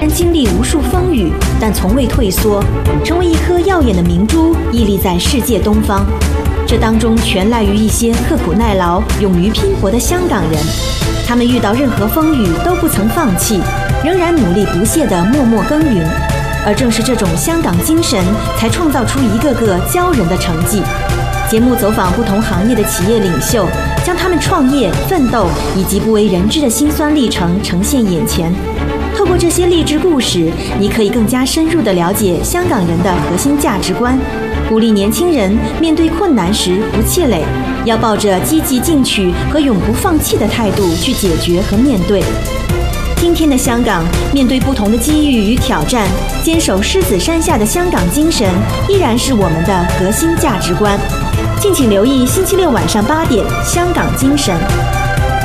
经历无数风雨，但从未退缩，成为一颗耀眼的明珠，屹立在世界东方。这当中全赖于一些刻苦耐劳、勇于拼搏的香港人，他们遇到任何风雨都不曾放弃，仍然努力不懈地默默耕耘。而正是这种香港精神，才创造出一个个骄人的成绩。节目走访不同行业的企业领袖，将他们创业、奋斗以及不为人知的辛酸历程呈现眼前。透过这些励志故事，你可以更加深入地了解香港人的核心价值观，鼓励年轻人面对困难时不气馁，要抱着积极进取和永不放弃的态度去解决和面对。今天的香港，面对不同的机遇与挑战，坚守狮子山下的香港精神，依然是我们的核心价值观。敬请留意星期六晚上8点，《香港精神》。